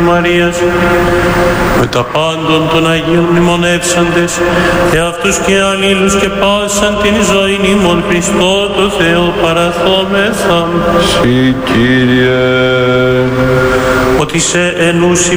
Μαρίας, με τα πάντων των Αγίων μνημονεύσαντες, εαυτούς και αλλήλους και πάσαν την ζωή ημών Χριστό το Θεό παραθόμεθα. Συ Κύριε, ότι σε ενούσι